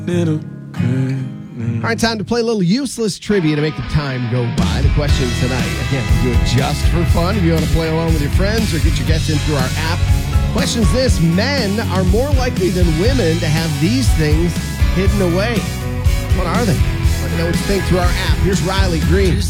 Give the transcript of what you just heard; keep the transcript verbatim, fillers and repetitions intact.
All right, time to play a little useless trivia to make the time go by. The question tonight, again, we do it just for fun. If you want to play along with your friends or get your guests in through our app. Question's this: men are more likely than women to have these things hidden away. What are they? Let me know what you think through our app. Here's Riley Green.